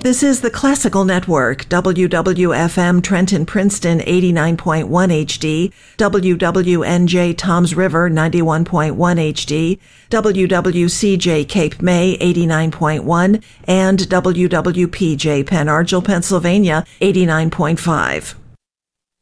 This is the Classical Network, WWFM Trenton Princeton 89.1 HD, WWNJ Toms River 91.1 HD, WWCJ Cape May 89.1, and WWPJ Penn Argyl, Pennsylvania 89.5.